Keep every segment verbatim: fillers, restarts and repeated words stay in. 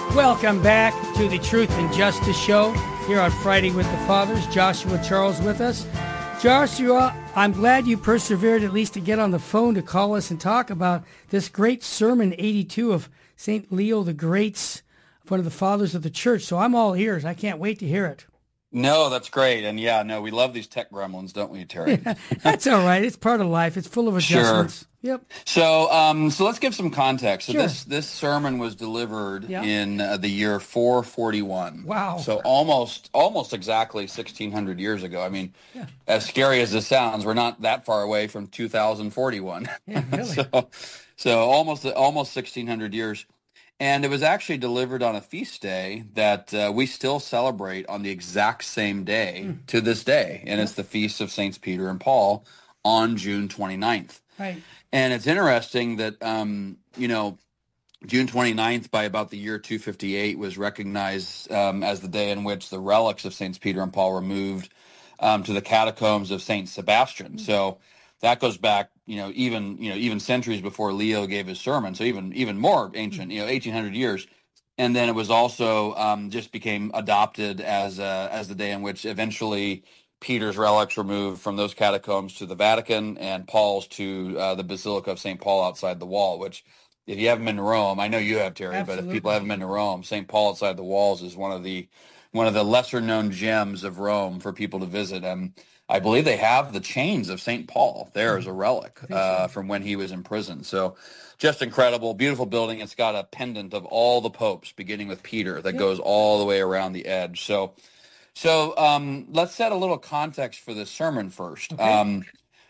Welcome back to the Truth and Justice Show here on Friday with the Fathers. Joshua Charles with us. Joshua, I'm glad you persevered at least to get on the phone to call us and talk about this great sermon eighty-two of Saint Leo the Great's, one of the fathers of the church. So I'm all ears. I can't wait to hear it. No, that's great. And yeah, no, we love these tech gremlins, don't we, Terry? Yeah, that's all right. It's part of life. It's full of adjustments. Sure. Yep. So, um, so let's give some context. So Sure. this this sermon was delivered Yeah. in uh, the year four forty-one. Wow. So almost almost exactly sixteen hundred years ago. I mean, Yeah. as scary as this sounds, we're not that far away from two thousand forty-one. Yeah, really. so, so almost almost sixteen hundred years. And it was actually delivered on a feast day that uh, we still celebrate on the exact same day Mm. to this day. And it's the Feast of Saints Peter and Paul on June twenty-ninth. Right. And it's interesting that, um, you know, June twenty-ninth by about the year two fifty-eight was recognized um, as the day in which the relics of Saints Peter and Paul were moved um, to the catacombs of Saint Sebastian. Mm. So that goes back, you know, even, you know, even centuries before Leo gave his sermon. So even, even more ancient, you know, eighteen hundred years. And then it was also um, just became adopted as uh, as the day in which eventually Peter's relics were moved from those catacombs to the Vatican and Paul's to uh, the Basilica of Saint Paul outside the wall, which if you haven't been to Rome, I know you have, Terry, Absolutely. but if people haven't been to Rome, Saint Paul outside the walls is one of the one of the lesser known gems of Rome for people to visit. And I believe they have the chains of Saint Paul there as a relic uh, from when he was in prison. So just incredible, beautiful building. It's got a pendant of all the popes, beginning with Peter, that Yeah. goes all the way around the edge. So So um, let's set a little context for this sermon first. Okay. Um,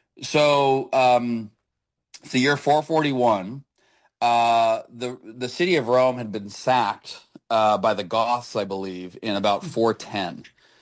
so um, it's the year four forty-one. Uh, the the city of Rome had been sacked uh, by the Goths, I believe, in about four ten.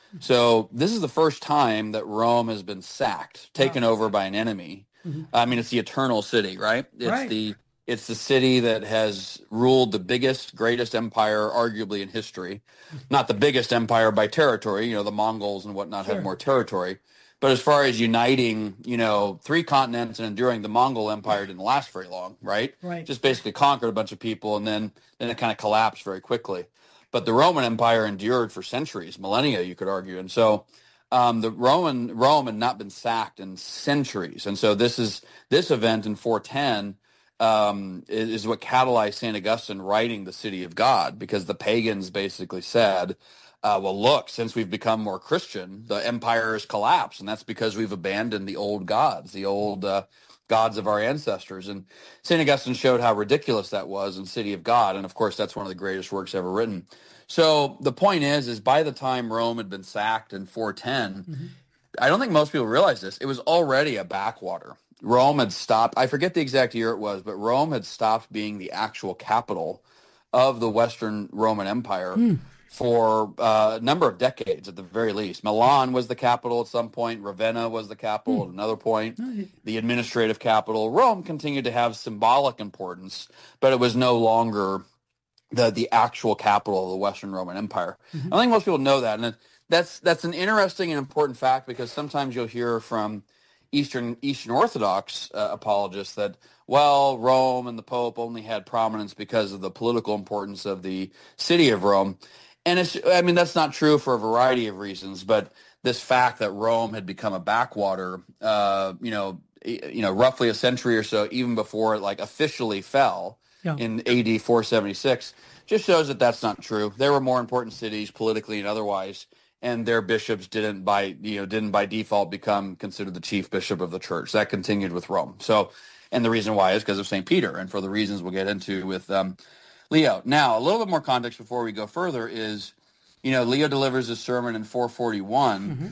So this is the first time that Rome has been sacked, taken Wow. over by an enemy. Mm-hmm. I mean, it's the eternal city, right? It's Right. the It's the city that has ruled the biggest, greatest empire, arguably in history. Not the biggest empire by territory. You know, the Mongols and whatnot Sure. have more territory. But as far as uniting, you know, three continents and enduring, the Mongol Empire didn't last very long, right? Right. Just basically conquered a bunch of people, and then, then it kind of collapsed very quickly. But the Roman Empire endured for centuries, millennia, you could argue. And so um, the Roman Rome had not been sacked in centuries. And so this is this event in four ten um, is, is what catalyzed Saint Augustine writing the City of God, because the pagans basically said, uh, well, look, since we've become more Christian, the empire has collapsed, and that's because we've abandoned the old gods, the old uh, gods of our ancestors. And Saint Augustine showed how ridiculous that was in City of God, and of course, that's one of the greatest works ever written. So the point is, is by the time Rome had been sacked in four ten, mm-hmm. I don't think most people realize this, it was already a backwater. Rome had stopped, I forget the exact year it was, but Rome had stopped being the actual capital of the Western Roman Empire mm. for uh, a number of decades at the very least. Milan was the capital at some point. Ravenna was the capital mm. at another point. Mm. The administrative capital. Rome continued to have symbolic importance, but it was no longer the, the actual capital of the Western Roman Empire. Mm-hmm. I think most people know that. And that's, that's an interesting and important fact, because sometimes you'll hear from Eastern Eastern Orthodox uh, apologists that, well, Rome and the Pope only had prominence because of the political importance of the city of Rome. And it's, I mean, that's not true for a variety of reasons, but this fact that Rome had become a backwater, uh, you know, you know, roughly a century or so, even before it like officially fell yeah. in A D four seventy-six, just shows that that's not true. There were more important cities politically and otherwise, and their bishops didn't by you know didn't by default become considered the chief bishop of the church. That continued with Rome. So, and the reason why is because of Saint Peter, and for the reasons we'll get into with um, Leo. Now, a little bit more context before we go further is, you know, Leo delivers his sermon in four forty-one. Mm-hmm.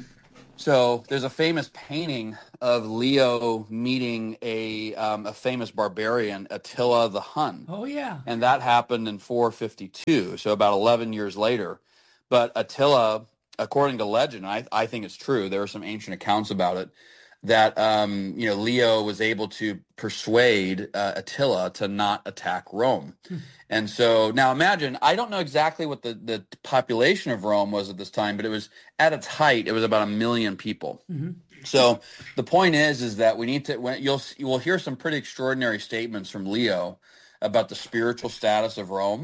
So there's a famous painting of Leo meeting a um, a famous barbarian, Attila the Hun. Oh yeah, and that happened in four fifty-two. So about eleven years later. But Attila, according to legend, I, I think it's true, there are some ancient accounts about it, that um, you know Leo was able to persuade uh, Attila to not attack Rome. Hmm. And so now imagine, I don't know exactly what the, the population of Rome was at this time, but it was at its height, it was about a million people. Mm-hmm. So the point is, is that we need to, when you'll, you will hear some pretty extraordinary statements from Leo about the spiritual status of Rome.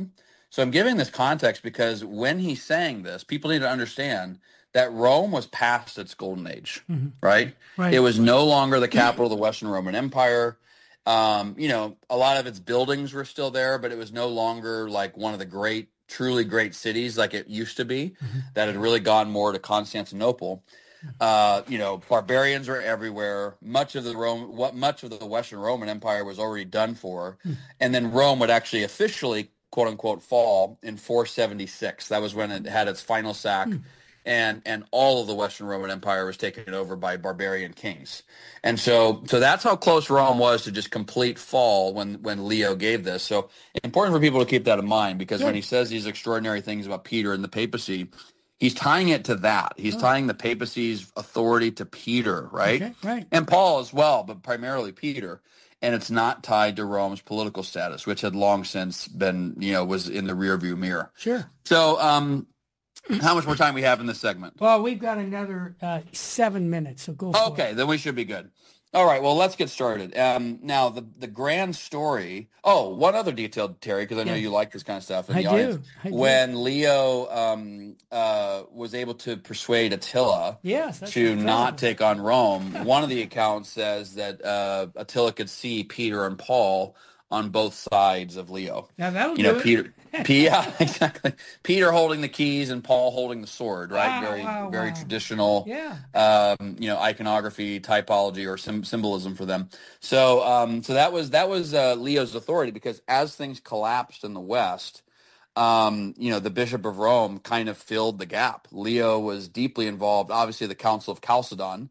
So I'm giving this context because when he's saying this, people need to understand that Rome was past its golden age, mm-hmm. right? Right. It was no longer the capital of the Western Roman Empire. Um, you know, a lot of its buildings were still there, but it was no longer like one of the great, truly great cities like it used to be, mm-hmm. that had really gone more to Constantinople. Uh, you know, barbarians were everywhere. Much of the Rome, what much of the Western Roman Empire was already done for, mm. and then Rome would actually officially, quote unquote, fall in four seventy-six. That was when it had its final sack, mm. and and all of the Western Roman Empire was taken over by barbarian kings. And so, so that's how close Rome was to just complete fall when when Leo gave this. So, important for people to keep that in mind, because yeah. when he says these extraordinary things about Peter and the papacy, he's tying it to that. He's oh. tying the papacy's authority to Peter, right? Okay, right. And Paul as well, but primarily Peter. And it's not tied to Rome's political status, which had long since been, you know, was in the rearview mirror. Sure. So um, how much more time we have in this segment? Well, we've got another uh, seven minutes, so go for okay, it. Okay, then we should be good. All right, well, let's get started. Um, now, the the grand story. Oh, one other detail, Terry, because I know yeah. you like this kind of stuff in I the do. audience. I do. When Leo um, uh, was able to persuade Attila yes, to not take on Rome, one of the accounts says that uh, Attila could see Peter and Paul on both sides of Leo. Now that'll you do know, it. Peter. P- yeah, exactly. Peter holding the keys and Paul holding the sword, right? Wow, very, wow, very wow. traditional, yeah. um, you know, iconography, typology, or sim- symbolism for them. So, um, so that was that was uh, Leo's authority, because as things collapsed in the West, um, you know, the Bishop of Rome kind of filled the gap. Leo was deeply involved. Obviously, the Council of Chalcedon,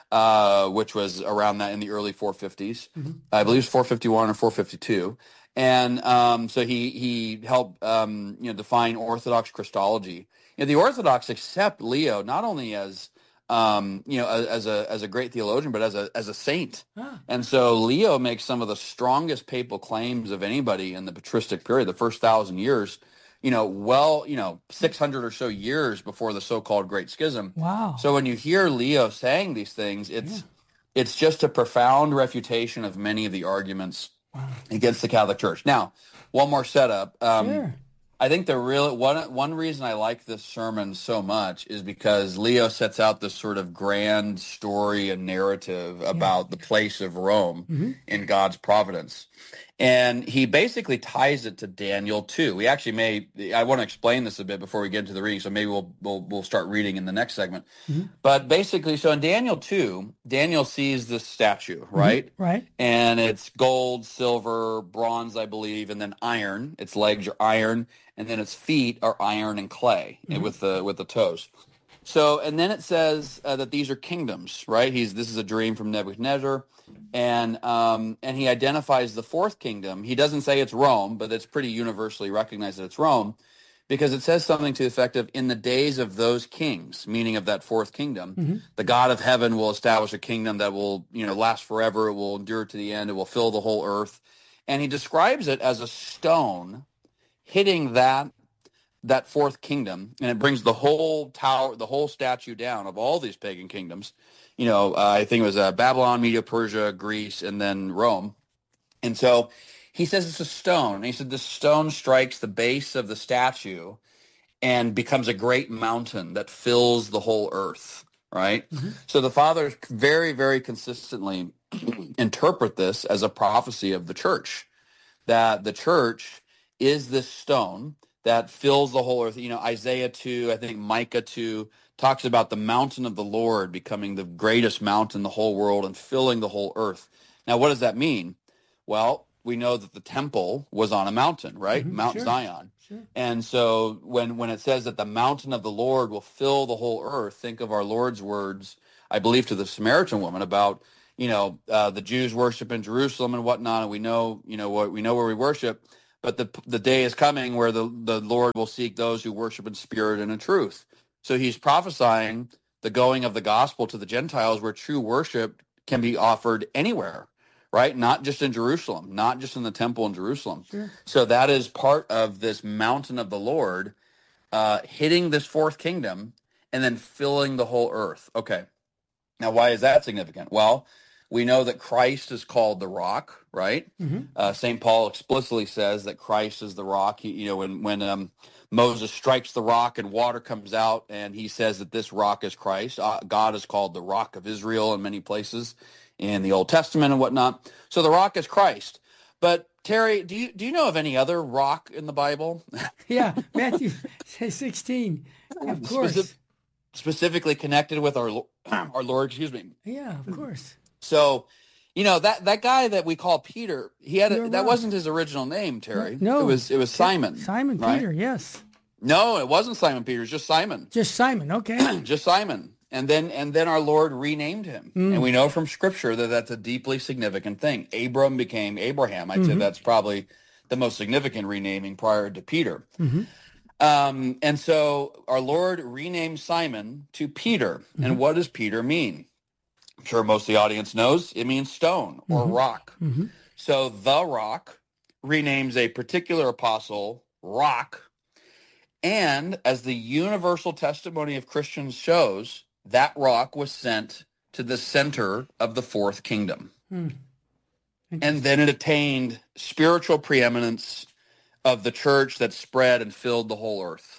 uh, which was around that in the early four fifties. Mm-hmm. I believe it's four fifty-one or four fifty-two. And um, so he he helped um, you know define Orthodox Christology. You know, the Orthodox accept Leo not only as um, you know as, as a as a great theologian, but as a as a saint. Ah. And so Leo makes some of the strongest papal claims of anybody in the patristic period, the first thousand years. You know, well, you know, six hundred or so years before the so-called Great Schism. Wow. So when you hear Leo saying these things, it's yeah. it's just a profound refutation of many of the arguments against the Catholic Church. Now, one more setup. Um, sure. I think the real one one reason I like this sermon so much is because Leo sets out this sort of grand story and narrative about yeah. the place of Rome mm-hmm. in God's providence. And he basically ties it to Daniel two. We actually may, I want to explain this a bit before we get into the reading, so maybe we'll we'll, we'll start reading in the next segment. Mm-hmm. But basically, so in Daniel two, Daniel sees this statue, right? Mm-hmm. Right. And it's gold, silver, bronze, I believe, and then iron. Its legs are iron, and then its feet are iron and clay mm-hmm. with the with the toes. So, and then it says uh, that these are kingdoms, right? He's this is a dream from Nebuchadnezzar. And um, and he identifies the fourth kingdom. He doesn't say it's Rome, but it's pretty universally recognized that it's Rome, because it says something to the effect of, in the days of those kings, meaning of that fourth kingdom, mm-hmm. the God of heaven will establish a kingdom that will, you know, last forever. It will endure to the end. It will fill the whole earth. And he describes it as a stone hitting that that fourth kingdom, and it brings the whole tower, the whole statue down of all these pagan kingdoms. You know, uh, I think it was uh, Babylon, Media, Persia, Greece, and then Rome. And so he says it's a stone. And he said the stone strikes the base of the statue and becomes a great mountain that fills the whole earth, right? Mm-hmm. So the fathers very, very consistently interpret this as a prophecy of the church, that the church is this stone that fills the whole earth. You know, Isaiah two, I think Micah two, talks about the mountain of the Lord becoming the greatest mountain in the whole world and filling the whole earth. Now, what does that mean? Well, we know that the temple was on a mountain, right? Mm-hmm, Mount sure, Zion. Sure. And so when, when it says that the mountain of the Lord will fill the whole earth, think of our Lord's words, I believe, to the Samaritan woman about, you know, uh, the Jews worship in Jerusalem and whatnot, and we know, you know, what we know where we worship, but the the day is coming where the, the Lord will seek those who worship in spirit and in truth. So he's prophesying the going of the gospel to the Gentiles, where true worship can be offered anywhere, right? Not just in Jerusalem, not just in the temple in Jerusalem. Sure. So that is part of this mountain of the Lord uh, hitting this fourth kingdom and then filling the whole earth. Okay. Now, why is that significant? Well, We know that Christ is called the rock, right? Mm-hmm. Uh, Saint Paul explicitly says that Christ is the rock. He, you know, when, when um, Moses strikes the rock and water comes out, and he says that this rock is Christ. Uh, God is called the rock of Israel in many places in the Old Testament and whatnot. So the rock is Christ. But Terry, do you do you know of any other rock in the Bible? Yeah, Matthew sixteen, of course. Specific, specifically connected with our our Lord, excuse me. Yeah, of course. So, you know, that, that guy that we call Peter, he had a, that wasn't his original name, Terry. No, it was it was Simon. Simon right? Peter, yes. No, it wasn't Simon Peter, just Simon. Just Simon, okay. Just Simon. And then and then our Lord renamed him. Mm. And we know from Scripture that that's a deeply significant thing. Abram became Abraham. I'd mm-hmm. say that's probably the most significant renaming prior to Peter. Mm-hmm. Um, and so our Lord renamed Simon to Peter. Mm-hmm. And what does Peter mean? I'm sure most of the audience knows. It means stone or mm-hmm. rock. Mm-hmm. So the rock renames a particular apostle rock. And as the universal testimony of Christians shows, that rock was sent to the center of the fourth kingdom. Hmm. And then it attained spiritual preeminence of the church that spread and filled the whole earth.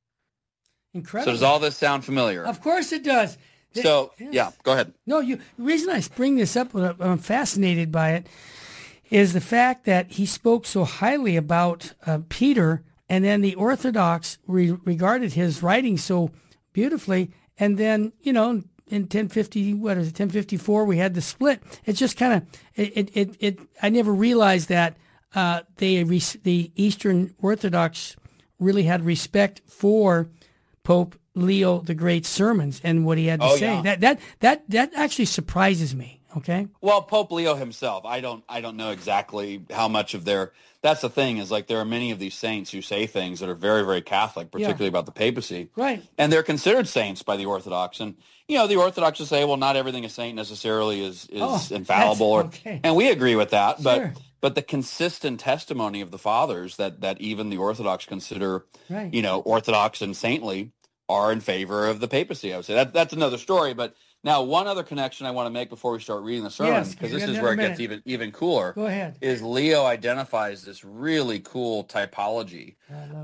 Incredible. So does all this sound familiar? Of course it does. So, yes. yeah, go ahead. No, you. The reason I bring this up, I'm fascinated by it, is the fact that he spoke so highly about uh, Peter, and then the Orthodox re- regarded his writing so beautifully. And then, you know, in ten fifty, what is it, ten fifty-four, we had the split. It's just kind of, it, it, it, I never realized that uh, they, the Eastern Orthodox really had respect for Pope Leo the Great's sermons and what he had to oh, say. Yeah. That, that, that, that actually surprises me. Okay. Well, Pope Leo himself, I don't, I don't know exactly how much of their. That's the thing is like there are many of these saints who say things that are very, very Catholic, particularly yeah. about the papacy, right? And they're considered saints by the Orthodox, and you know the Orthodox will say, well, not everything a saint necessarily is is oh, infallible, or, okay. and we agree with that, sure. but but the consistent testimony of the fathers that that even the Orthodox consider, right. you know, Orthodox and saintly are in favor of the papacy. I would say that that's another story, but. Now, one other connection I want to make before we start reading the sermon, because yes, this is where it gets even even cooler. Go ahead. Is Leo identifies this really cool typology,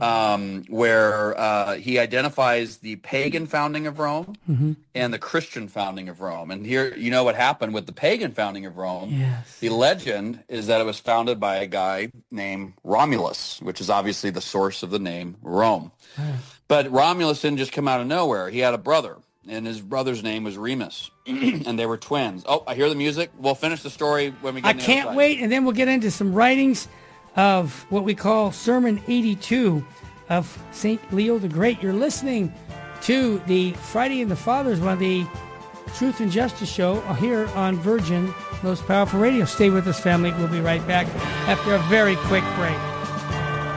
um, where uh, he identifies the pagan founding of Rome mm-hmm. and the Christian founding of Rome. And here, you know what happened with the pagan founding of Rome? Yes. The legend is that it was founded by a guy named Romulus, which is obviously the source of the name Rome. Right. But Romulus didn't just come out of nowhere. He had a brother. And his brother's name was Remus, and they were twins. Oh, I hear the music. We'll finish the story when we get I to the can't other side. wait, and then we'll get into some writings of what we call Sermon eighty-two of Saint Leo the Great. You're listening to the Friday in the Fathers, one of the Truth and Justice show here on Virgin Most Powerful Radio. Stay with us, family. We'll be right back after a very quick break.